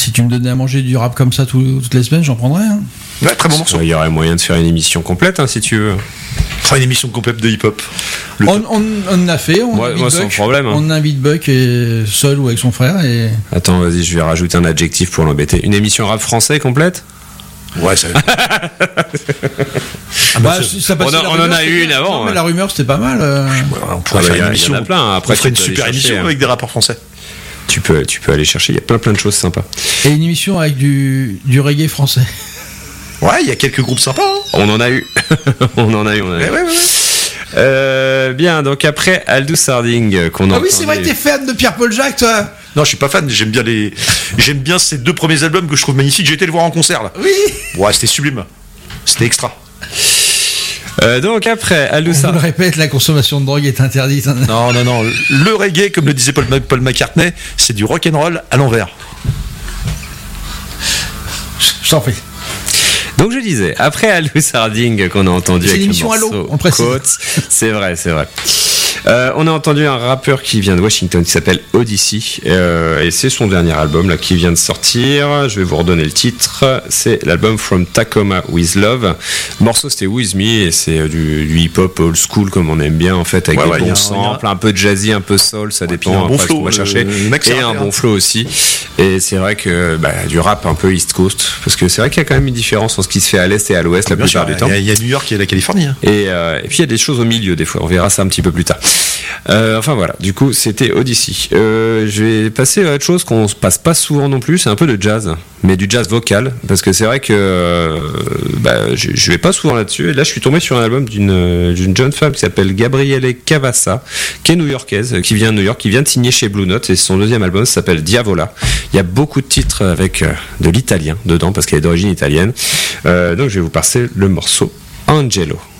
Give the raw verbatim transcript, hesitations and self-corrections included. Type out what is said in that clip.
si tu me donnais à manger du rap comme ça tout, toutes les semaines, j'en prendrais. Hein. Ouais, très bon morceau. Il y aurait moyen de faire une émission complète, hein, si tu veux. Faire une émission complète de hip-hop. On, on, on a fait. On moi, invite moi Buck, sans problème. Hein. On invite Buck et seul ou avec son frère. Et... Attends, vas-y, je vais rajouter un adjectif pour l'embêter. Une émission rap français complète ? Ouais, ça. ah bah, ça on, a, on rumeur, en a eu une avant. Non, ouais. mais la rumeur, c'était pas mal. Euh... Ouais, on pourrait ah, faire une émission. Il y en a plein. Après, on ferait une super émission avec des rappeurs français. Tu peux, tu peux aller chercher. Il y a plein, plein de choses sympas. Et une émission avec du, du reggae français. Ouais, il y a quelques groupes sympas. Hein. On en a eu. on en a eu. On en a eu. Ouais, ouais, ouais. Euh, bien, donc après Aldous Harding qu'on a. Ah oui, c'est vrai que t'es fan de Pierre-Paul Jacques, toi. Non, je suis pas fan. J'aime bien les, j'aime bien ces deux premiers albums que je trouve magnifiques. J'ai été le voir en concert là. Oui. Ouais, c'était sublime. C'était extra. Euh, donc après Aldous Harding. On le répète, la consommation de drogue est interdite. Non, non, non. Le reggae, comme le disait Paul, Paul McCartney, c'est du rock'n'roll à l'envers. Je t'en prie. Donc je disais, après Aldous Harding qu'on a entendu c'est avec l'émission le morceau Allo, on précise. Côte, c'est vrai, c'est vrai. Euh, on a entendu un rappeur qui vient de Washington qui s'appelle Odyssey euh, et c'est son dernier album là qui vient de sortir. Je vais vous redonner le titre. C'est l'album From Tacoma With Love. Le morceau c'était With Me et c'est du, du hip-hop old school comme on aime bien en fait avec ouais, des ouais, bons samples, un peu de jazzy, un peu soul, ça ouais, dépend un bon après flow, ce qu'on va chercher le, le et un bon flow aussi. Et c'est vrai que bah, du rap un peu East Coast parce que c'est vrai qu'il y a quand même une différence entre ce qui se fait à l'est et à l'ouest la plupart du temps. Il y, y a New York et la Californie. Hein. Et, euh, et puis il y a des choses au milieu des fois. On verra ça un petit peu plus tard. Euh, enfin voilà, du coup c'était Odyssey. Euh, je vais passer à autre chose qu'on se passe pas souvent non plus, c'est un peu de jazz, mais du jazz vocal, parce que c'est vrai que euh, bah, je, je vais pas souvent là-dessus. Et là je suis tombé sur un album d'une, d'une jeune femme qui s'appelle Gabriele Cavassa, qui est new-yorkaise, qui vient de New York, qui vient de signer chez Blue Note, et son deuxième album s'appelle Diavola. Il y a beaucoup de titres avec euh, de l'italien dedans, parce qu'elle est d'origine italienne. Euh, donc je vais vous passer le morceau Angelo.